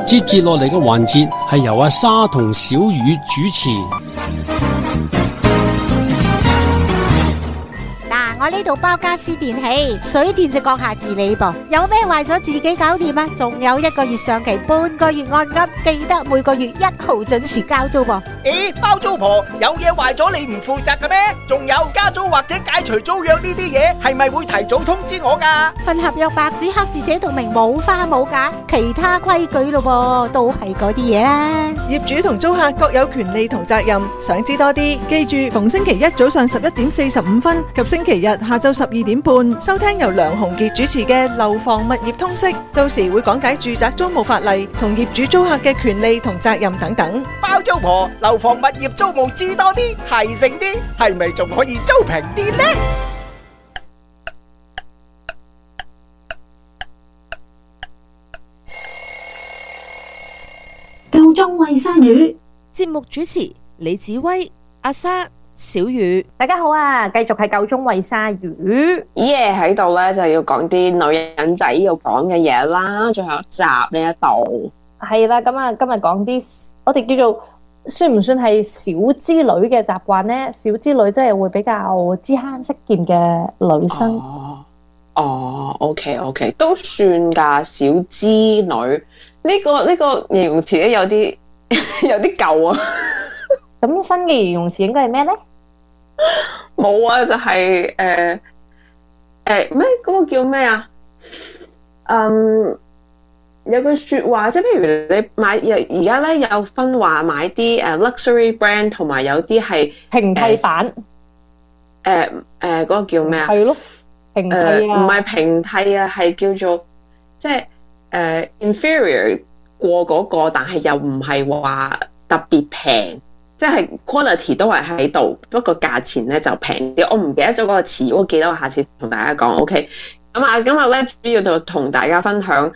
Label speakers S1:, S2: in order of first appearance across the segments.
S1: 接住落嚟嘅環節係由阿沙同小雨主持。
S2: 我呢度包家私電器，水電就閣下自理噃。有咩壞咗自己搞掂啊？仲有1個月上期，半個月按金，記得每個月1號準時交租噃。
S3: 咦，包租婆，有嘢壞咗你唔負責嘅咩？仲有加租或者解除租約呢啲嘢，係咪會提早通知我噶？
S2: 份合約白紙黑字寫到明，冇花冇假，其他規矩咯，都係嗰啲嘢啦。
S4: 業主同租客各有權利同責任，想知多啲，記住逢星期一早上11:45及星期日下晝12點半，收聽由梁鴻傑主持嘅《樓房物業通識》，到時會講解住宅租務法例同業主租客嘅權利同責任等等。
S3: 包租婆，樓房物業租務知多啲，係剩啲，係咪仲可以租平啲呢？
S5: 夠鐘餵鯊魚，
S6: 節目主持李子威、阿莎、小雨，
S7: 大家好啊！繼續係夠鐘餵鯊魚，
S8: 喺度咧就要講啲女人仔要講嘅嘢啦。最後一集呢一度
S7: 係啦，咁啊今日講啲我哋叫做算唔算係小資女嘅習慣呢？小資女即係會比較知慳識儉嘅女生。
S8: OK， 都算噶，小資女呢個形容詞咧有啲有啲舊啊。
S7: 咁新嘅形容詞應該係咩呢？
S8: 冇啊，就係咩嗰個叫咩啊？有句說話，即係譬如你買而家咧有分話買啲luxury brand， 同埋有啲係
S7: 平替版。
S8: 嗰個叫咩啊？
S7: 係咯，平替啊，
S8: 唔係平替啊，係叫做即係inferior 過嗰個，但係又唔係話特別平。即係 quality 都係喺度，不過價錢咧就平啲。我唔記得咗嗰個詞，我記得我下次同大家講。OK， 咁啊，今日咧主要就同大家分享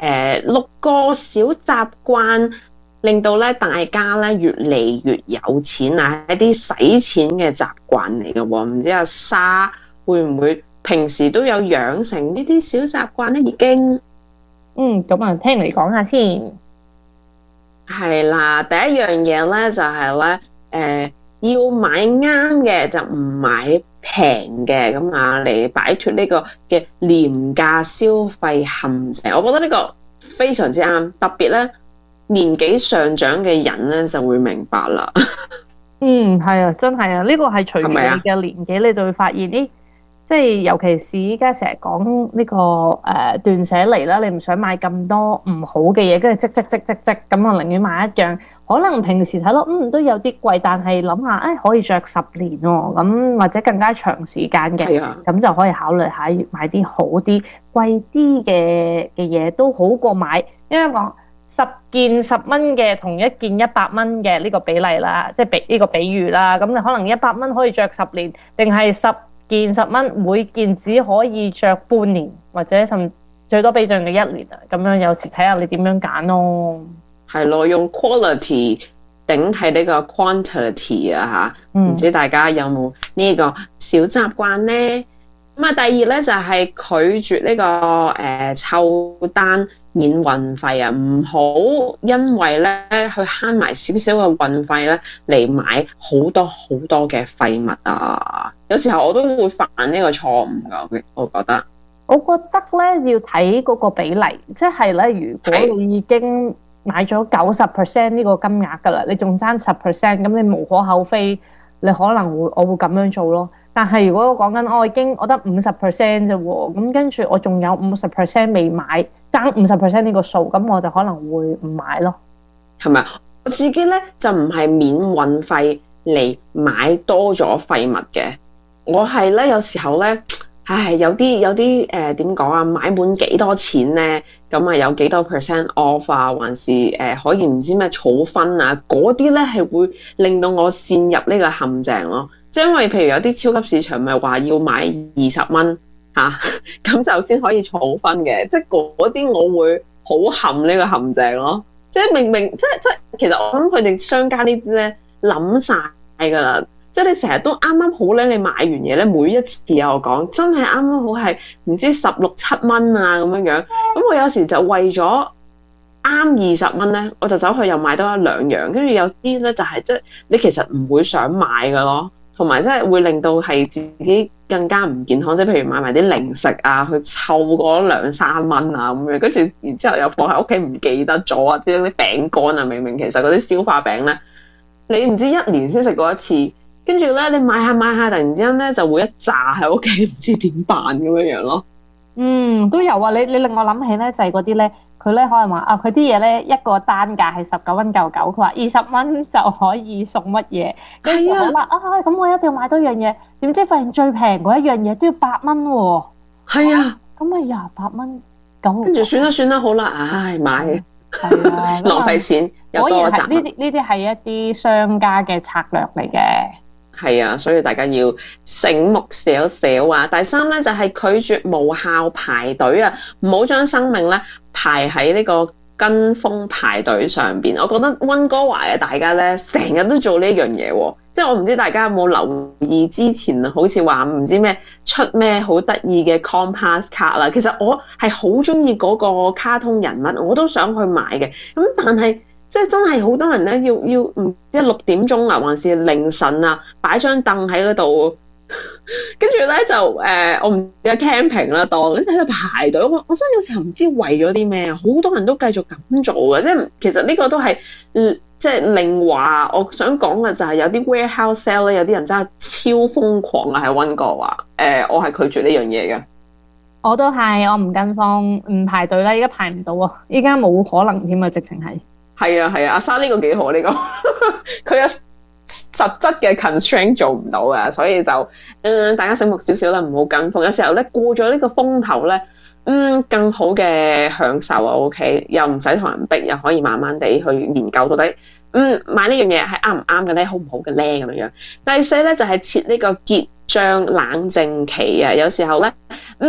S8: 6個小習慣，令到咧大家咧越嚟越有錢啊！一啲使錢嘅習慣嚟嘅喎。唔知阿莎會唔會平時都有養成呢啲小習慣咧？已經
S7: 咁啊，聽你講下先。
S8: 係啦，第一樣嘢咧就係咧，要買啱嘅就唔買平嘅，咁啊嚟擺脫呢個嘅廉價消費陷阱。我覺得呢個非常之啱，特別咧年紀上長嘅人咧就會明白啦。
S7: 係啊，真係啊，呢個係隨住你嘅年紀，你就會發現即係尤其是依家成日講呢個斷捨離啦，你唔想買咁多唔好嘅嘢，跟住積，咁我寧願買一樣可能平時睇落都有啲貴，但係諗下可以着10年喎，咁或者更加長時間嘅，咁就可以考慮下買啲好啲貴啲嘅嘢，都好過買，因為講10件10蚊嘅同一件100蚊嘅呢個比例啦，即係呢個比喻啦，咁你可能100蚊可以着10年，定係10件10蚊，每件只可以着半年，或者甚最多俾盡你1年啊！咁樣有時睇下你點樣揀咯。
S8: 係咯，用 quality 頂替呢個 quantity 啊嚇，唔知大家有冇呢個小習慣呢？咁啊，第二咧就係拒絕呢個湊單免運費啊，唔好因為咧去慳埋少少嘅運費咧嚟買好多好多嘅廢物啊！有時候我都會犯呢個錯誤㗎，我覺得咧
S7: 要睇嗰個比例，即係咧如果你已經買咗90% 呢個金額㗎啦，你仲爭10%，咁你無可厚非，你可能我會咁樣做咯。但係如果我講緊我得50% 啫喎，咁跟住我仲有50% 未買，爭50% 呢個數，咁我就可能會唔買咯。
S8: 係咪？我自己咧就唔係免運費嚟買多咗廢物嘅，我係咧有時候咧，有啲點講啊，買滿幾多錢咧，咁啊有幾多 percent off 啊，還是可以唔知咩儲分啊，嗰啲咧係會令到我陷入呢個陷阱咯。即係因為譬如有啲超級市場咪話要買20蚊咁就先可以儲分嘅，即係嗰啲我會好陷呢個陷阱咯。即係明明即其實我諗佢哋商家呢啲咧諗晒㗎啦，即係你成日都啱啱好咧，你買完嘢咧每一次有我講真係啱啱好係唔知16、17蚊啊咁樣樣，咁我有時就為咗啱20蚊咧，我就走去又買多一兩樣，跟住有啲咧就係即係你其實唔會想買㗎咯，同埋即係會令到係自己更加唔健康，即係譬如買埋啲零食啊，去湊嗰2-3蚊啊咁樣，跟住然之後又放喺屋企唔記得咗啊，啲餅乾啊，明明其實嗰啲消化餅咧，你唔知1年先食過一次，跟住咧你買下買下，突然之間咧就會一紮喺屋企，唔知點辦咁樣樣咯。
S7: 都有啊！你令我諗起咧，就係嗰啲咧，佢咧可能話啊，佢啲嘢咧一個單價係19.99，佢話20蚊就可以送乜嘢，跟住好啦咁我一定要買多樣嘢，點知發現最平嗰一樣嘢都要8蚊喎。
S8: 係啊，
S7: 咁咪28蚊咁。跟
S8: 住算啦，好啦，唉買。
S7: 係啊，
S8: 浪費錢又多一集。
S7: 呢啲係一啲商家嘅策略嚟嘅。
S8: 係啊，所以大家要醒目少少啊。第3咧就係拒絕無效排隊啊，唔好將生命咧排喺呢個跟風排隊上邊。我覺得溫哥華嘅大家咧成日都做呢樣嘢喎，即係我唔知大家有冇留意之前好似話唔知咩出咩好得意嘅 Compass 卡啦。其實我係好中意嗰個卡通人物，我都想去買嘅。咁但係即係真係好多人咧，要唔知6點鐘啊，還是凌晨啊，擺張凳喺嗰度，跟住咧就我唔知 camping 啦，當跟住喺度排隊。我真係有時候唔知為咗啲咩，好多人都繼續咁做嘅。即係其實呢個都係即係另話。我想講嘅就係有啲 warehouse sale 咧，有啲人真係超瘋狂啊！喺溫哥華，我係拒絕呢樣嘢嘅。
S7: 我都係，我唔跟風，唔排隊啦。依家排唔到啊，依家冇可能添啊，直情係。係
S8: 啊，阿莎呢個幾好呢個，佢有實質嘅 constraint 做唔到嘅，所以就大家醒目少少啦，唔好跟風。有時候咧過咗呢個風頭咧，更好嘅享受啊 OK， 又唔使同人逼，又可以慢慢地去研究到底買呢樣嘢係啱唔啱嘅咧，好唔好嘅咧咁樣。第4咧就係設呢個結帳冷靜期啊，有時候咧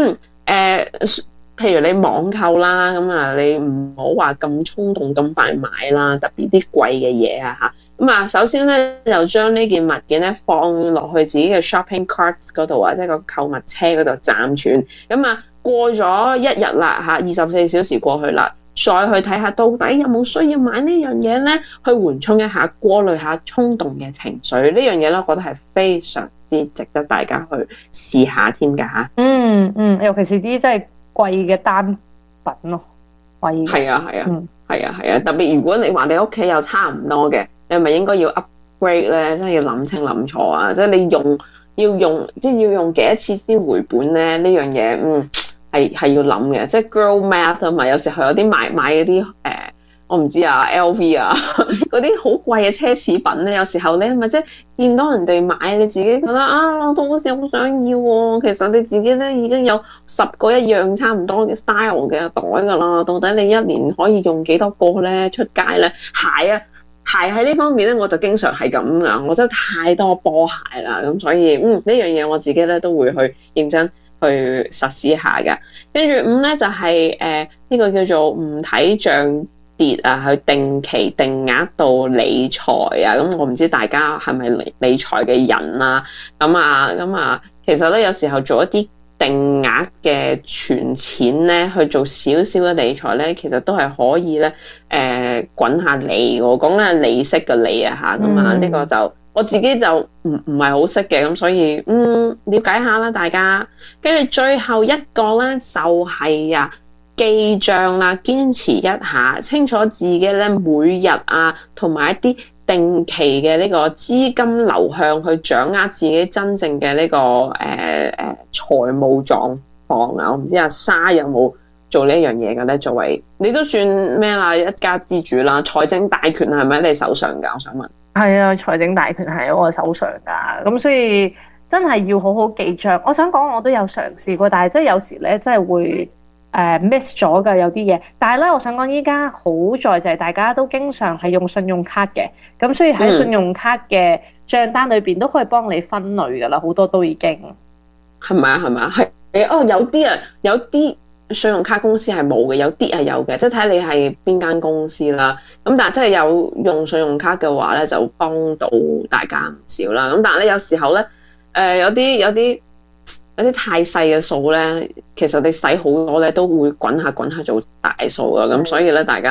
S8: 譬如你網購啦，咁啊你唔好話咁衝動咁快買啦，特別啲貴嘅嘢啊嚇。咁啊，首先咧就將呢件物件咧放落去自己嘅 shopping carts 嗰度啊，即係個購物車嗰度暫存。咁啊過咗1日啦嚇，24小時過去啦，再去睇下到底有冇需要買呢樣嘢咧，去緩衝一下，過濾下衝動嘅情緒。呢樣嘢咧，我覺得係非常之值得大家去試下添㗎嚇。
S7: 尤其是啲真係貴嘅單品咯，貴嘅。係
S8: 啊，特別如果你話你屋企有差唔多嘅，你係咪應該要 upgrade 咧？真係要諗清諗楚啊！即係你要用幾多次先回本咧？呢樣嘢係要諗嘅。即係 girl math 啊嘛，有時候有啲買嗰啲我唔知啊 LV 啊嗰啲好貴嘅奢侈品咧，有時候咧咪即係見到人哋買，你自己覺得我都好似好想要喎。其實你自己咧已經有10個一樣差唔多嘅 style 嘅袋㗎啦。到底你1年可以用幾多個咧？出街咧鞋喺呢方面咧，我就經常係咁噶。我真係太多波鞋啦，咁所以呢樣嘢我自己咧都會去認真去實施一下嘅。跟住5咧就係呢個叫做唔睇漲跌啊，去定期定額度理財啊。咁我唔知大家係咪理財嘅人啊？咁啊，其實咧有時候做一啲定額嘅存錢咧，去做少少嘅理財咧，其實都係可以咧滾下利。我講緊係利息嘅利啊嚇。咁啊呢個就我自己就唔係好識嘅，咁所以了解下啦大家。跟住最後一個咧就係記帳啦，堅持一下，清楚自己咧每日同埋一啲定期嘅呢個資金流向，去掌握自己真正嘅呢個財務狀況啊！我唔知阿莎有冇做呢一樣嘢嘅咧？作為你都算咩啦，一家之主啦，財政大權係咪喺你手上㗎？我想問。係啊，財政大權係喺我手上㗎，咁所以真係要好好記帳。我想講我都有嘗試過，但係即係有時咧真係會miss 咗㗎有啲嘢，但係咧我想講依家好在就係大家都經常係用信用卡嘅，咁所以喺信用卡嘅帳單裏邊都可以幫你分類㗎啦，好多都已經係咪啊？係有啲信用卡公司係冇嘅，有啲係有嘅，即係睇你係邊間公司啦。咁但係真係有用信用卡嘅話咧，就幫到大家唔少啦。咁但係咧有時候咧有啲太細嘅數咧，其實你使好多咧都會滾下做大數㗎，咁所以咧大家就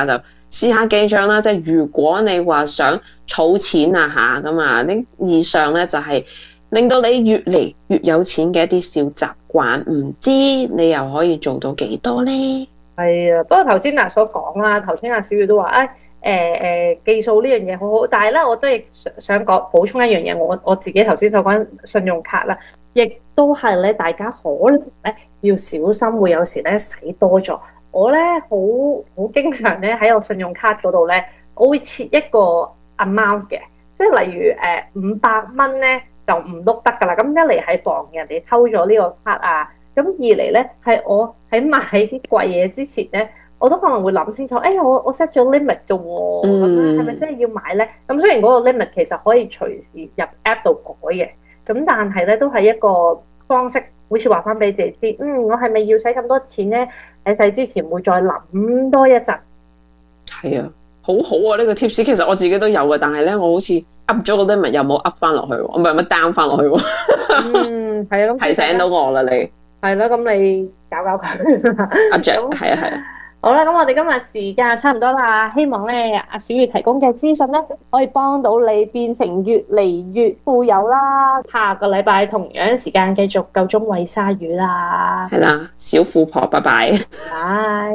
S8: 試下記帳啦，即係如果你話想儲錢啊嚇咁啊，呢以上咧就係令到你越嚟越有錢嘅一啲小習慣，唔知你又可以做到幾多咧？
S7: 係啊，不過頭先嗱所講啦，頭先阿小雨都話記數呢樣嘢好好，但係咧我都亦想講補充一樣嘢，我自己頭先所講信用卡啦，亦都係咧大家可能咧要小心，會有時咧使多咗。我咧好經常咧喺我信用卡嗰度咧，我會設一個 amount 嘅，即係例如500蚊咧就唔碌得㗎啦。咁一嚟係防人哋偷咗呢個卡啊，咁二嚟咧係我喺買啲貴嘢之前咧，我都可能會諗清楚，我 set 咗 limit 嘅喎，咁係咪真係要買咧？咁雖然嗰個 limit 其實可以隨時入 app 度改嘅，咁但係咧都係一個方式，好似話翻俾自己知，我係咪要使咁多錢咧？喺使之前會再諗多一陣。係
S8: 啊，好好啊！呢個 tips 其實我自己都有嘅，但係咧我好似 up 咗個 limit 又冇 up 翻落去喎，唔係 down 翻落去喎。係啊，咁提醒到我啦，你
S7: 係啦，咁你搞佢。
S8: 阿 Jack 係啊。
S7: 好啦，咁我哋今日時間差唔多啦，希望咧阿小雨提供嘅資訊咧，可以幫到你變成越嚟越富有啦。下個禮拜同樣時間繼續夠鐘餵鯊魚啦。
S8: 係啦，小富婆，拜拜。
S7: 拜。